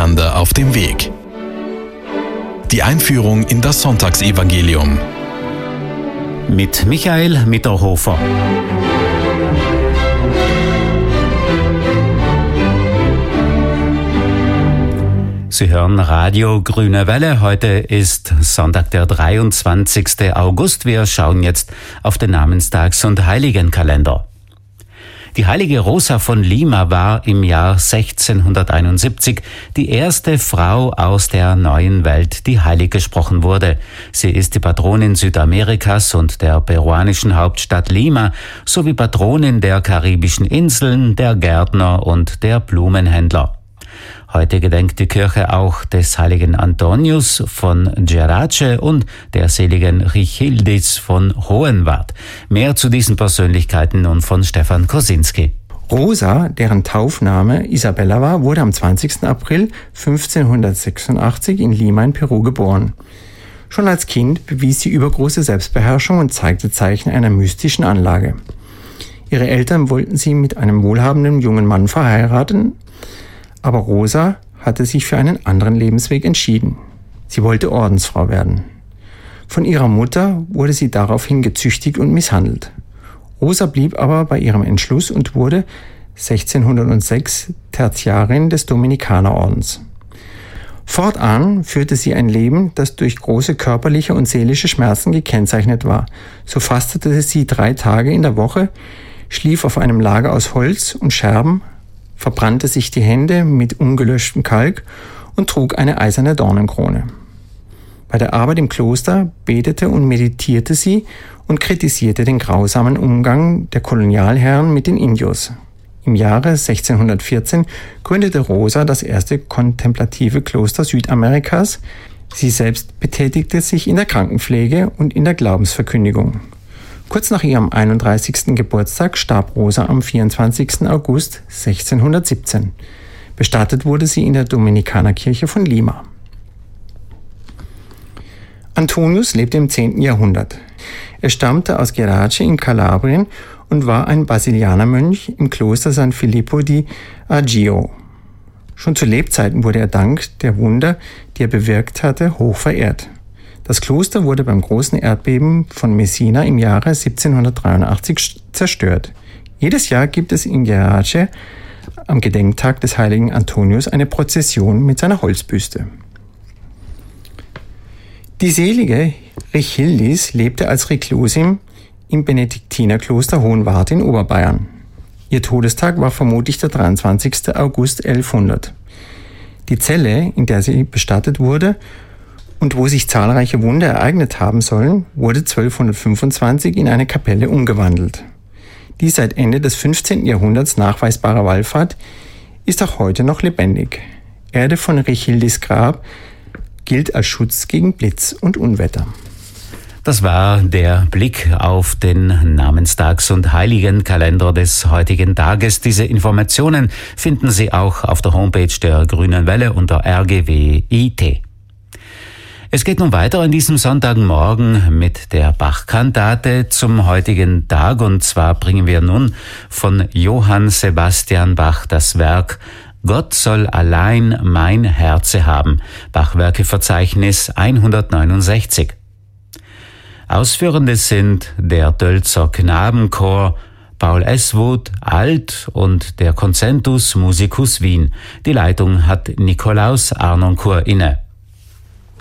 miteinander auf dem Weg. Die Einführung in das Sonntagsevangelium. Mit Michael Mitterhofer. Sie hören Radio Grüne Welle. Heute ist Sonntag, der 23. August. Wir schauen jetzt auf den Namenstags- und Heiligenkalender. Die heilige Rosa von Lima war im Jahr 1671 die erste Frau aus der neuen Welt, die heilig gesprochen wurde. Sie ist die Patronin Südamerikas und der peruanischen Hauptstadt Lima sowie Patronin der karibischen Inseln, der Gärtner und der Blumenhändler. Heute gedenkt die Kirche auch des heiligen Antonius von Gerace und der seligen Richildis von Hohenwart. Mehr zu diesen Persönlichkeiten nun von Stefan Kosinski. Rosa, deren Taufname Isabella war, wurde am 20. April 1586 in Lima in Peru geboren. Schon als Kind bewies sie übergroße Selbstbeherrschung und zeigte Zeichen einer mystischen Anlage. Ihre Eltern wollten sie mit einem wohlhabenden jungen Mann verheiraten, aber Rosa hatte sich für einen anderen Lebensweg entschieden. Sie wollte Ordensfrau werden. Von ihrer Mutter wurde sie daraufhin gezüchtigt und misshandelt. Rosa blieb aber bei ihrem Entschluss und wurde 1606 Tertiarin des Dominikanerordens. Fortan führte sie ein Leben, das durch große körperliche und seelische Schmerzen gekennzeichnet war. So fastete sie 3 Tage in der Woche, schlief auf einem Lager aus Holz und Scherben, verbrannte sich die Hände mit ungelöschtem Kalk und trug eine eiserne Dornenkrone. Bei der Arbeit im Kloster betete und meditierte sie und kritisierte den grausamen Umgang der Kolonialherren mit den Indios. Im Jahre 1614 gründete Rosa das erste kontemplative Kloster Südamerikas. Sie selbst betätigte sich in der Krankenpflege und in der Glaubensverkündigung. Kurz nach ihrem 31. Geburtstag starb Rosa am 24. August 1617. Bestattet wurde sie in der Dominikanerkirche von Lima. Antonius lebte im 10. Jahrhundert. Er stammte aus Gerace in Kalabrien und war ein Basilianermönch im Kloster San Filippo di Aggio. Schon zu Lebzeiten wurde er dank der Wunder, die er bewirkt hatte, hoch verehrt. Das Kloster wurde beim großen Erdbeben von Messina im Jahre 1783 zerstört. Jedes Jahr gibt es in Gerace am Gedenktag des heiligen Antonius eine Prozession mit seiner Holzbüste. Die selige Richildis lebte als Reklusin im Benediktinerkloster Hohenwart in Oberbayern. Ihr Todestag war vermutlich der 23. August 1100. Die Zelle, in der sie bestattet wurde, und wo sich zahlreiche Wunder ereignet haben sollen, wurde 1225 in eine Kapelle umgewandelt. Die seit Ende des 15. Jahrhunderts nachweisbare Wallfahrt ist auch heute noch lebendig. Erde von Richildis Grab gilt als Schutz gegen Blitz und Unwetter. Das war der Blick auf den Namenstags- und Heiligenkalender des heutigen Tages. Diese Informationen finden Sie auch auf der Homepage der Grünen Welle unter rgw.it. Es geht nun weiter an diesem Sonntagmorgen mit der Bach-Kantate zum heutigen Tag. Und zwar bringen wir nun von Johann Sebastian Bach das Werk Gott soll allein mein Herze haben, Bachwerkeverzeichnis 169. Ausführende sind der Tölzer Knabenchor, Paul Eswood, Alt und der Concentus Musicus Wien. Die Leitung hat Nikolaus Arnoncourt inne.